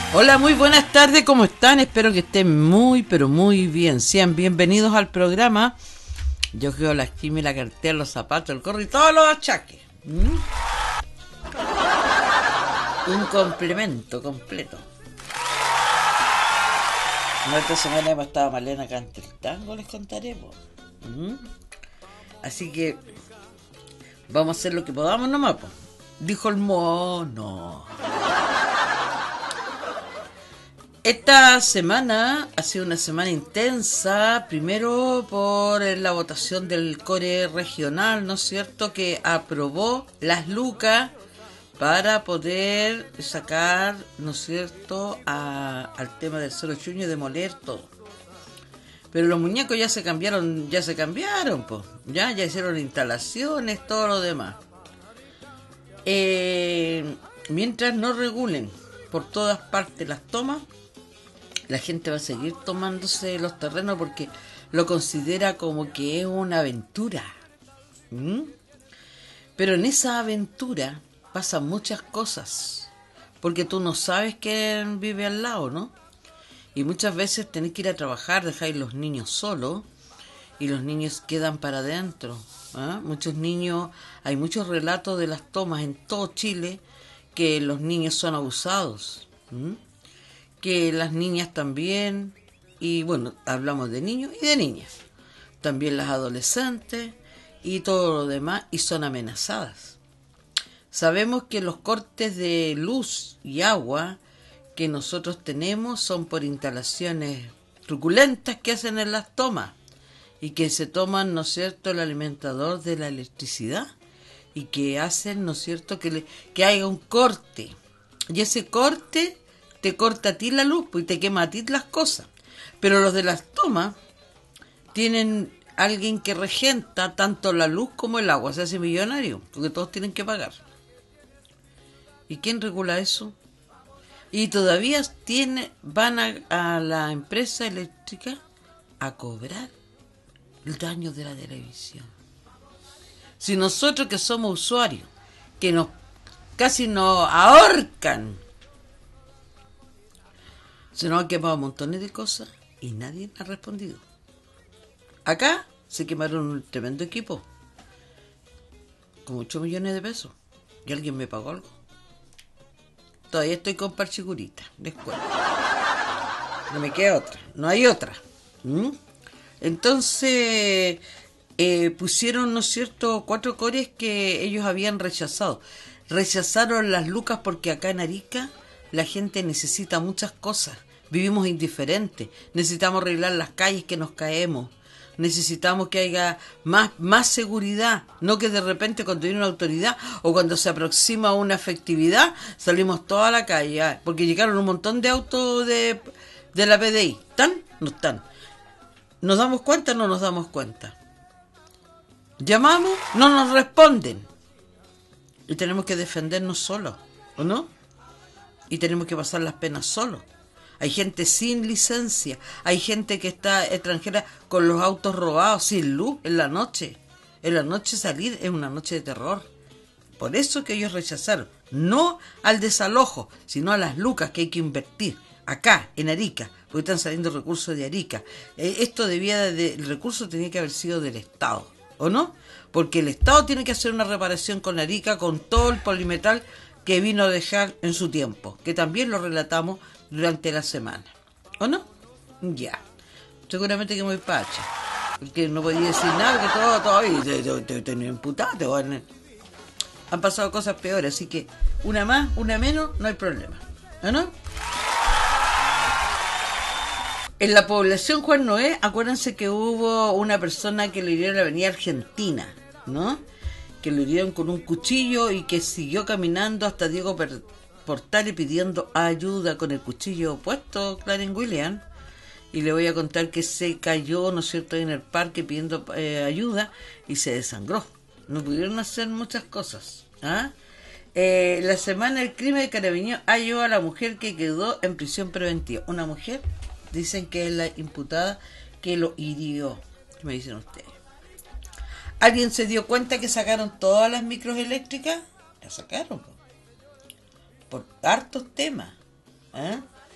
Hola, muy buenas tardes, ¿cómo están? Espero que estén muy, pero muy bien. Sean bienvenidos al programa. Yo creo la esquina, la cartera, los zapatos, el gorro y todos los achaques. Un complemento completo. Esta semana hemos estado Malena canta el tango, les contaremos. Así que vamos a hacer lo que podamos nomás, po. Dijo el mono. Esta semana ha sido una semana intensa, primero por la votación del core regional, ¿no es cierto?, que aprobó las lucas para poder sacar, ¿no es cierto?, al tema del 08 y demoler todo. Pero los muñecos ya se cambiaron, pues, ya hicieron instalaciones, todo lo demás. Mientras no regulen por todas partes las tomas, la gente va a seguir tomándose los terrenos porque lo considera como que es una aventura. Pero en esa aventura pasan muchas cosas, porque tú no sabes quién vive al lado, ¿no? Y muchas veces tenés que ir a trabajar, dejáis los niños solos y los niños quedan para adentro. Muchos niños, hay muchos relatos de las tomas en todo Chile que los niños son abusados. Que las niñas también, y bueno, hablamos de niños y de niñas, también las adolescentes y todo lo demás, y son amenazadas. Sabemos que los cortes de luz y agua que nosotros tenemos son por instalaciones truculentas que hacen en las tomas y que se toman, ¿no es cierto?, el alimentador de la electricidad y que hacen, ¿no es cierto?, que haya un corte, y ese corte te corta a ti la luz y te quema a ti las cosas. Pero los de las tomas tienen alguien que regenta tanto la luz como el agua, se hace millonario, porque todos tienen que pagar. ¿Y quién regula eso? Y todavía van a la empresa eléctrica a cobrar el daño de la televisión. Si nosotros que somos usuarios, que casi nos ahorcan, se nos han quemado montones de cosas y nadie ha respondido. Acá se quemaron un tremendo equipo con 8 millones de pesos y alguien me pagó algo. Todavía estoy con parchigurita de escuela. No me queda otra, no hay otra. Entonces pusieron, ¿no es cierto?, 4 cores que ellos habían rechazado. Rechazaron las lucas porque acá en Arica la gente necesita muchas cosas. Vivimos indiferentes, necesitamos arreglar las calles que nos caemos, necesitamos que haya más seguridad, no que de repente cuando viene una autoridad o cuando se aproxima una festividad salimos toda a la calle, porque llegaron un montón de autos de la PDI. ¿Están? No están. ¿Nos damos cuenta o no nos damos cuenta? Llamamos, no nos responden y tenemos que defendernos solos, ¿o no? Y tenemos que pasar las penas solos. Hay gente sin licencia, hay gente que está extranjera con los autos robados, sin luz, en la noche. En la noche salir es una noche de terror. Por eso que ellos rechazaron, no al desalojo, sino a las lucas que hay que invertir acá, en Arica, porque están saliendo recursos de Arica. El recurso tenía que haber sido del Estado, ¿o no? Porque el Estado tiene que hacer una reparación con Arica, con todo el polimetal que vino a dejar en su tiempo, que también lo relatamos durante la semana, ¿o no? Ya, seguramente que muy pacha, porque no podía decir nada, que todo ahí te tenía imputado, han pasado cosas peores, así que una más, una menos, no hay problema, ¿o no? En la población Juan Noé, acuérdense que hubo una persona que le hirieron en la avenida Argentina, ¿no?, que lo hirieron con un cuchillo y que siguió caminando hasta Diego Portales pidiendo ayuda con el cuchillo puesto, Clarence William. Y le voy a contar que se cayó, ¿no es cierto?, en el parque pidiendo ayuda y se desangró. No pudieron hacer muchas cosas. La semana del crimen de Carabineros halló a la mujer que quedó en prisión preventiva. Una mujer, dicen que es la imputada que lo hirió. ¿Qué me dicen ustedes? ¿Alguien se dio cuenta que sacaron todas las micros eléctricas? Las sacaron por hartos temas.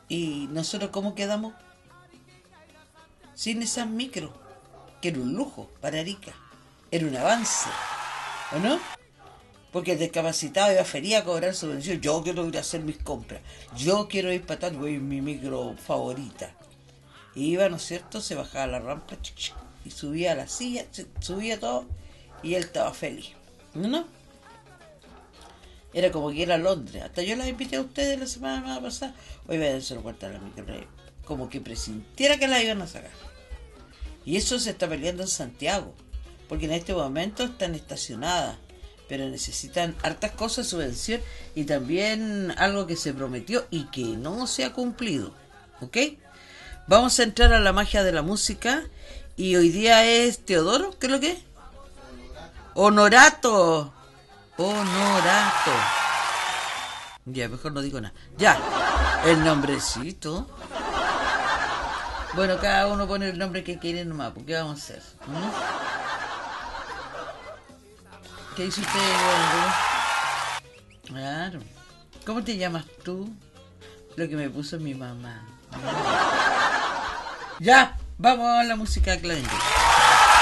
¿Y nosotros cómo quedamos? Sin esas micros, que era un lujo para Arica, era un avance, ¿o no? Porque el discapacitado iba a feria a cobrar subvención. Yo quiero ir a hacer mis compras. Yo quiero ir para tal, voy en mi micro favorita. Y iba, ¿no es cierto? Se bajaba la rampa y subía a la silla, subía todo y él estaba feliz. ¿No? Era como que era Londres. Hasta yo las invité a ustedes la semana pasada. Hoy voy a hacer cuenta la micro. Como que presintiera que la iban a sacar. Y eso se está peleando en Santiago. Porque en este momento están estacionadas. Pero necesitan hartas cosas, subvención y también algo que se prometió y que no se ha cumplido. ¿Ok? Vamos a entrar a la magia de la música y hoy día es Teodoro, ¿qué es lo que es? Honorato. Honorato. Ya, mejor no digo nada. Ya, el nombrecito. Bueno, cada uno pone el nombre que quiere nomás, ¿por qué vamos a hacer? ¿Qué dice usted, Eduardo? Claro. ¿Cómo te llamas tú? Lo que me puso mi mamá. Ya, vamos a la música clásica.